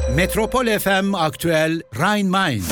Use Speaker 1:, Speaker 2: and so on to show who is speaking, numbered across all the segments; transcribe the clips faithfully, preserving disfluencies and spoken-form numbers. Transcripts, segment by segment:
Speaker 1: Metropol F M Aktüel Rhein-Main.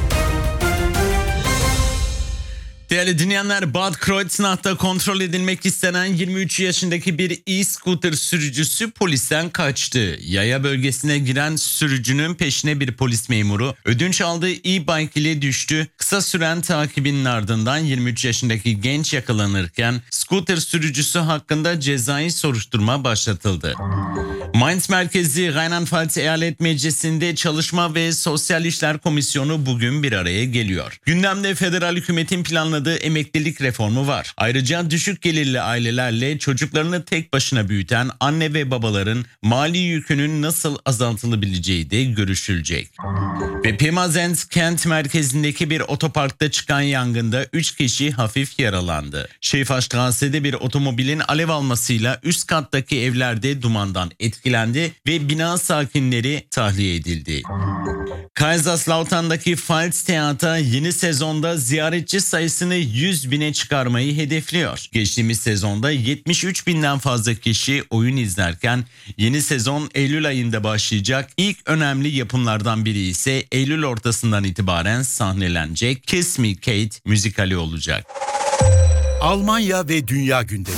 Speaker 2: Değerli dinleyenler, Bad Kreuznach'ta kontrol edilmek istenen yirmi üç yaşındaki bir e-scooter sürücüsü polisten kaçtı. Yaya bölgesine giren sürücünün peşine bir polis memuru ödünç aldığı e-bike ile düştü. Kısa süren takibinin ardından yirmi üç yaşındaki genç yakalanırken scooter sürücüsü hakkında cezai soruşturma başlatıldı. Mainz merkezi Rheinland-Pfalz Eyalet Meclisi'nde Çalışma ve Sosyal İşler Komisyonu bugün bir araya geliyor. Gündemde federal hükümetin planladığı emeklilik reformu var. Ayrıca düşük gelirli ailelerle çocuklarını tek başına büyüten anne ve babaların mali yükünün nasıl azaltılabileceği de görüşülecek. Ve Pirmasens kent merkezindeki bir otoparkta çıkan yangında üç kişi hafif yaralandı. Schäferstrasse'de bir otomobilin alev almasıyla üst kattaki evlerde dumandan etkilendi ve bina sakinleri tahliye edildi. Kaiserslautern'daki Pfalz Theater yeni sezonda ziyaretçi sayısını yüz bine çıkarmayı hedefliyor. Geçtiğimiz sezonda yetmiş üç binden fazla kişi oyun izlerken yeni sezon Eylül ayında başlayacak. İlk önemli yapımlardan biri ise Eylül ortasından itibaren sahnelenecek Kiss Me Kate müzikali olacak.
Speaker 1: Almanya ve dünya gündemi.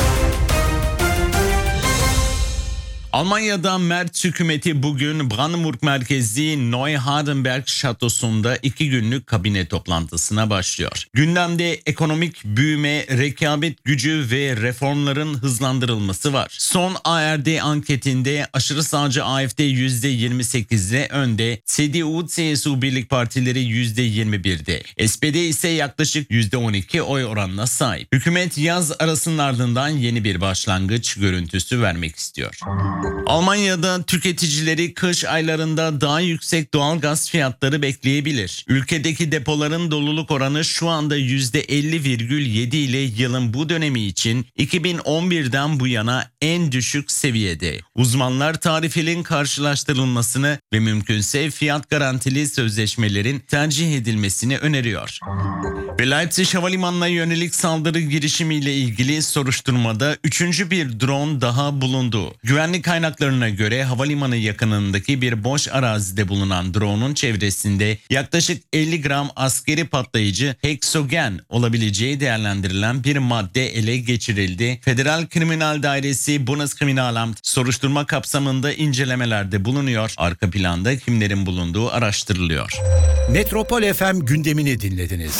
Speaker 2: Almanya'da Merz hükümeti bugün Brandenburg merkezli Neuhardenberg şatosunda iki günlük kabine toplantısına başlıyor. Gündemde ekonomik büyüme, rekabet gücü ve reformların hızlandırılması var. Son A R D anketinde aşırı sağcı A F D yüzde yirmi sekizde önde, C D U C S U birlik partileri yüzde yirmi birde. S P D ise yaklaşık yüzde on iki oy oranına sahip. Hükümet yaz arasının ardından yeni bir başlangıç görüntüsü vermek istiyor. Almanya'da tüketicileri kış aylarında daha yüksek doğalgaz fiyatları bekleyebilir. Ülkedeki depoların doluluk oranı şu anda yüzde elli virgül yedi ile yılın bu dönemi için iki bin on birden bu yana en düşük seviyede. Uzmanlar tarifelerin karşılaştırılmasını ve mümkünse fiyat garantili sözleşmelerin tercih edilmesini öneriyor. Ve Leipzig Havalimanı'na yönelik saldırı girişimiyle ilgili soruşturmada üçüncü bir drone daha bulundu. Güvenlik kaynaklarına göre havalimanı yakınındaki bir boş arazide bulunan drone'un çevresinde yaklaşık elli gram askeri patlayıcı heksogen olabileceği değerlendirilen bir madde ele geçirildi. Federal Kriminal Dairesi Bundeskriminalamt soruşturma kapsamında incelemelerde bulunuyor. Arka planda kimlerin bulunduğu araştırılıyor.
Speaker 1: Metropol F M gündemini dinlediniz.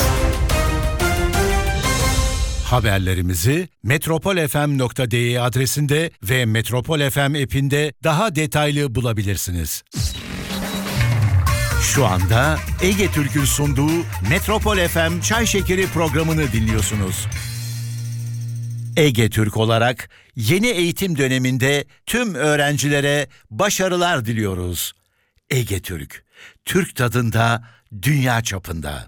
Speaker 1: Haberlerimizi metropol f m nokta d e adresinde ve Metropol F M app'inde daha detaylı bulabilirsiniz. Şu anda Ege Türk'ün sunduğu Metropol F M Çay Şekeri programını dinliyorsunuz. Ege Türk olarak yeni eğitim döneminde tüm öğrencilere başarılar diliyoruz. Ege Türk, Türk tadında, dünya çapında.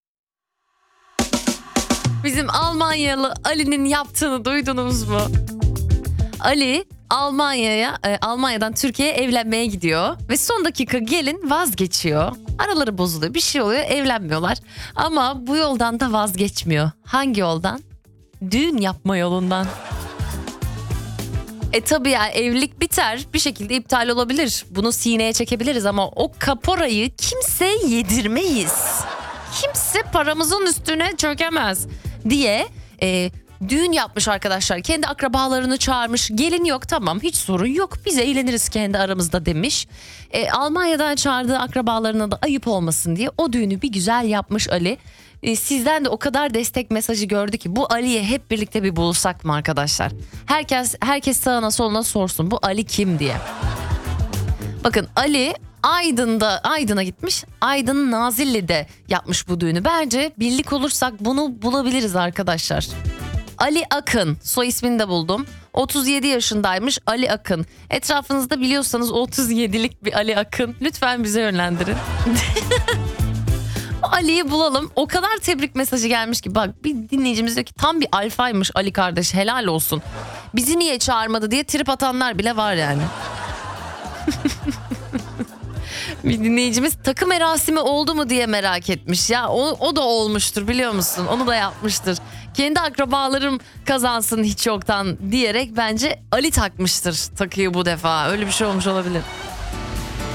Speaker 3: Bizim Almanyalı Ali'nin yaptığını duydunuz mu? Ali Almanya'ya, e, Almanya'dan Türkiye'ye evlenmeye gidiyor ve son dakika gelin vazgeçiyor. Araları bozuluyor, bir şey oluyor, evlenmiyorlar. Ama bu yoldan da vazgeçmiyor. Hangi yoldan? Düğün yapma yolundan. E tabii ya, evlilik biter, bir şekilde iptal olabilir. Bunu sineye çekebiliriz ama o kaporayı kimseye yedirmeyiz. Kimse paramızın üstüne çökemez diye e, düğün yapmış arkadaşlar. Kendi akrabalarını çağırmış. Gelin yok, tamam, hiç sorun yok, biz eğleniriz kendi aramızda demiş. E, Almanya'dan çağırdığı akrabalarına da ayıp olmasın diye o düğünü bir güzel yapmış Ali. E, sizden de o kadar destek mesajı gördü ki bu Ali'ye hep birlikte bir buluşsak mı arkadaşlar? Herkes herkes sağına soluna sorsun, bu Ali kim diye. Bakın, Ali Aydın'da Aydın'a gitmiş. Aydın Nazilli'de yapmış bu düğünü. Bence birlik olursak bunu bulabiliriz arkadaşlar. Ali Akın, soy ismini de buldum. otuz yedi yaşındaymış Ali Akın. Etrafınızda biliyorsanız otuz yedilik bir Ali Akın, lütfen bize yönlendirin. Ali'yi bulalım. O kadar tebrik mesajı gelmiş ki, bak bir dinleyicimiz diyor ki tam bir alfaymış Ali kardeş, helal olsun. Bizi niye çağırmadı diye trip atanlar bile var yani. Bir dinleyicimiz takı merasimi oldu mu diye merak etmiş. Ya o, o da olmuştur, biliyor musun? Onu da yapmıştır. Kendi akrabalarım kazansın hiç yoktan diyerek bence Ali takmıştır takıyı bu defa. Öyle bir şey olmuş olabilir.